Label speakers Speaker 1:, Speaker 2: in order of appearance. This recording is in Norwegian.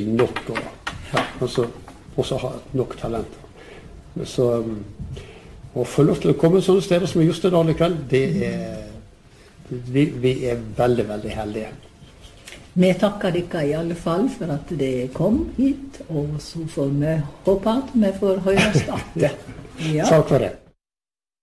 Speaker 1: nok og så ha nok talenter. Så å få lov til å komme sånne steder som Jostedal i kveld, vi veldig, veldig heldige.
Speaker 2: Vi takker dere i alle fall for at dere kom hit, og så får vi håpe at vi får høres etter.
Speaker 1: Takk for det.